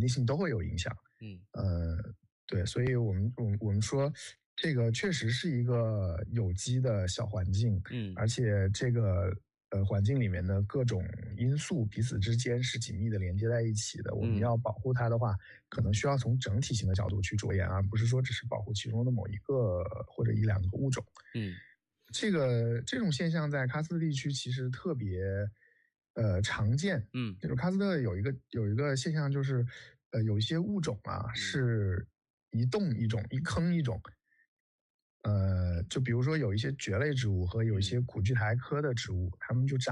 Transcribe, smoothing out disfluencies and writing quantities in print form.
定性都会有影响。对，所以我们说，这个确实是一个有机的小环境，而且这个环境里面的各种因素彼此之间是紧密的连接在一起的。我们要保护它的话，可能需要从整体性的角度去着眼，而不是说只是保护其中的某一个或者一两个物种。这种现象在喀斯特地区其实特别常见。就是喀斯特有一个现象，就是有一些物种啊是一洞一种，一坑一种。就比如说有一些蕨类植物和有一些苦苣苔科的植物，它们就长